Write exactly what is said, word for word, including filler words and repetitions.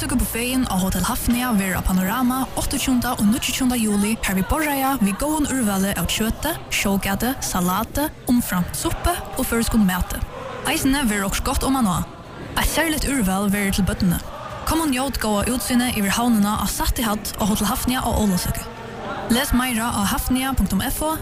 Ålesøkebuffeten av Hotel Hafnia ver av Panorama åttogtjúgunda og níggjuogtjúgunda juli her vi borraja vi gåen urvale av kjøte, sjågade, salate, omframt suppe og føreskund mate. Eisene ver også godt om man nå. Et særligt urval ver til bøttene. Kom og njót gåa utsynet iver havnena av Sattihatt og Hotel Hafnia og Ålesøke. Les meira av hafnia punktum f o